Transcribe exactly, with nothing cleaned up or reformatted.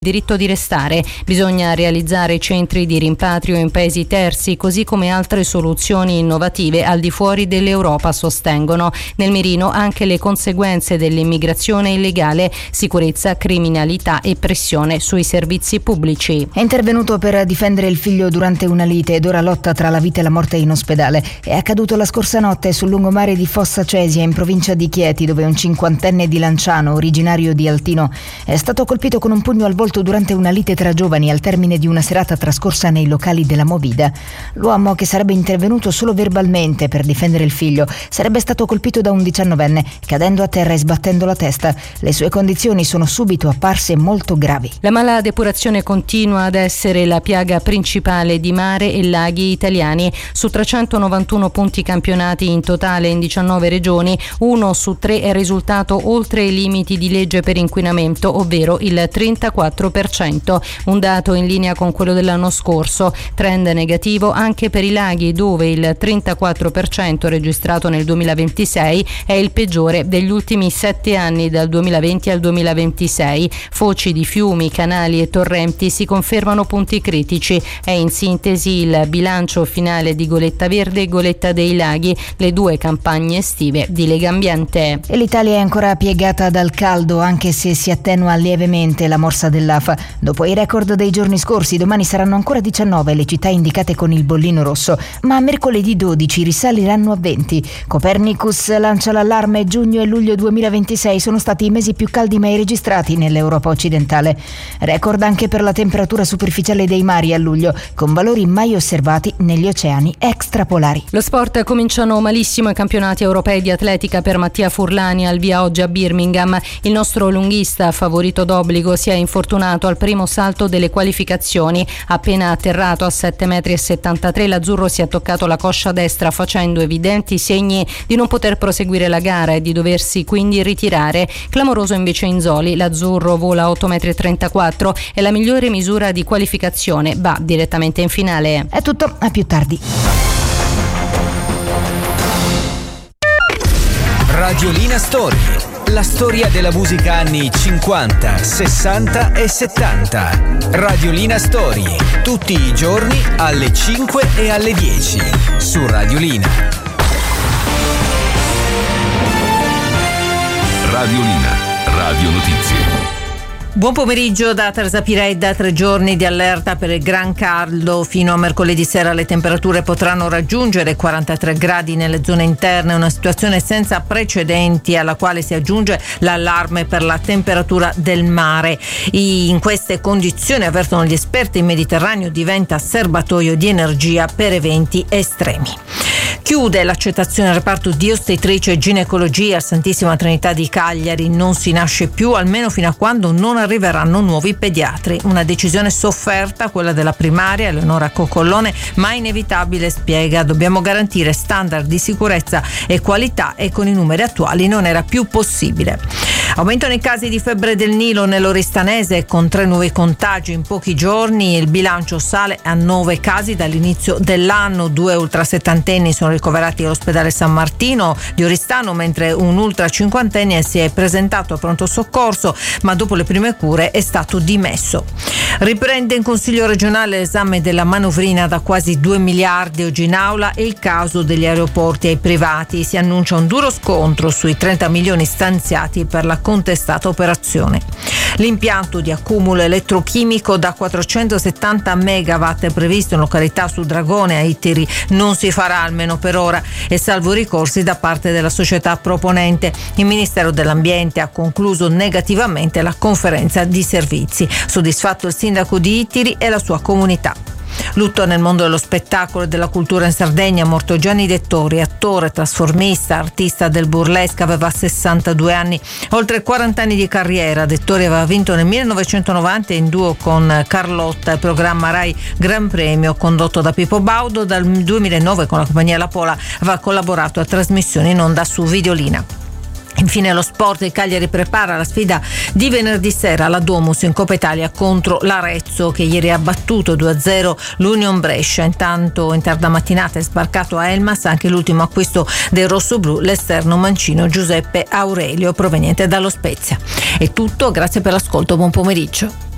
diritto di restare. Bisogna realizzare centri di rimpatrio in paesi terzi, così come altre soluzioni innovative al di fuori dell'Europa, sostengono. Nel mirino anche le conseguenze dell'immigrazione illegale, sicurezza, criminalità e pressione sui servizi pubblici. È intervenuto per difendere il figlio durante una lite ed ora lotta tra la vita e la morte in ospedale. È accaduto la scorsa notte sul lungomare di Fossa Cesia, in provincia di Chieti, dove un cinquantenne di Lanciano, originario di Altino, è stato colpito con un pugno al volto durante una lite tra giovani al termine di una serata trascorsa nei locali della Movida. L'uomo, che sarebbe intervenuto solo verbalmente per difendere il figlio, sarebbe stato colpito da un diciannovenne, cadendo a terra e sbattendo la testa. Le sue condizioni sono subito apparse molto gravi. La mala depurazione continua ad essere la piaga principale di mare e laghi italiani. Su trecentonovantuno punti campionati in totale in diciannove regioni, uno su tre è risultato oltre i limiti di legge per inquinamento, ovvero il trentaquattro per cento, un dato in linea con quello dell'anno scorso. Trend negativo anche per i laghi, dove il trentaquattro per cento registrato nel duemilaventisei è il peggiore degli ultimi sette anni, dal duemilaventi al duemilaventisei. Foci di fiumi, canali e torrenti si confermano punti critici. È in sintesi il bilancio finale di Goletta Verde e Goletta dei Laghi, le due campagne estive di Legambiente. E l'Italia è ancora piegata dal caldo, anche se si attenua lievemente la morsa dell'A F A. Dopo i record dei giorni scorsi, domani saranno ancora diciannove le città indicate con il bollino rosso, ma mercoledì dodici risaliranno a venti. Copernicus lancia l'allarme: giugno e luglio duemilaventisei sono stati i mesi più caldi mai registrati nell'Europa occidentale. Record anche per la temperatura superficiale dei mari a luglio, con valori mai osservati negli oceani extrapolari. Lo sport: cominciano malissimo i campionati europei di atletica per Mattia Furlani, al via oggi a Birmingham. Il nostro lunghista, favorito d'obbligo, si è infortunato al primo salto delle qualificazioni. Appena atterrato a sette metri e settantatré, l'azzurro si è toccato la coscia destra, facendo evidenti segni di non poter proseguire la gara e di doversi quindi ritirare. Clamoroso invece Inzoli: l'azzurro vola otto metri e trentaquattro e la migliore misura di qualificazione, va direttamente in finale. È tutto, a più tardi. Radiolina Story, la storia della musica anni cinquanta, sessanta e settanta. Radiolina Story, tutti i giorni alle cinque e alle dieci su Radiolina. Radiolina, Radio Notizie. Buon pomeriggio da Teresa Piredda. Tre giorni di allerta per il gran caldo. Fino a mercoledì sera le temperature potranno raggiungere quarantatré gradi nelle zone interne, una situazione senza precedenti alla quale si aggiunge l'allarme per la temperatura del mare. In queste condizioni, avvertono gli esperti, il Mediterraneo diventa serbatoio di energia per eventi estremi. Chiude l'accettazione al reparto di ostetricia e ginecologia a Santissima Trinità di Cagliari. Non si nasce più, almeno fino a quando non arriveranno nuovi pediatri. Una decisione sofferta, quella della primaria Eleonora Cocollone, ma inevitabile, spiega. Dobbiamo garantire standard di sicurezza e qualità e con i numeri attuali non era più possibile. Aumentano i casi di febbre del Nilo nell'Oristanese, con tre nuovi contagi in pochi giorni. Il bilancio sale a nove casi dall'inizio dell'anno. Due ultrasettantenni sono ricoverati all'ospedale San Martino di Oristano, mentre un ultracinquantenne si è presentato a pronto soccorso, ma dopo le prime cure è stato dimesso. Riprende in Consiglio regionale l'esame della manovrina da quasi due miliardi. Oggi in aula è il caso degli aeroporti ai privati. Si annuncia un duro scontro sui trenta milioni stanziati per la contestata operazione. L'impianto di accumulo elettrochimico da quattrocentosettanta megawatt è previsto in località su Dragone a Ittiri non si farà, almeno per ora, e salvo ricorsi da parte della società proponente. Il Ministero dell'Ambiente ha concluso negativamente la conferenza di servizi. Soddisfatto il sindaco di Ittiri e la sua comunità. Lutto nel mondo dello spettacolo e della cultura in Sardegna. Morto Gianni Dettori, attore, trasformista, artista del burlesque, aveva sessantadue anni. Oltre quaranta anni di carriera. Dettori aveva vinto nel millenovecentonovanta in duo con Carlotta il programma Rai Gran Premio condotto da Pippo Baudo. Dal duemilanove con la compagnia La Pola aveva collaborato a trasmissioni in onda su Videolina. Infine lo sport, il Cagliari prepara la sfida di venerdì sera alla Domus in Coppa Italia contro l'Arezzo, che ieri ha battuto due a zero l'Union Brescia. Intanto in tarda mattinata è sbarcato a Elmas anche l'ultimo acquisto del rossoblù, l'esterno mancino Giuseppe Aurelio proveniente dallo Spezia. È tutto, grazie per l'ascolto, buon pomeriggio.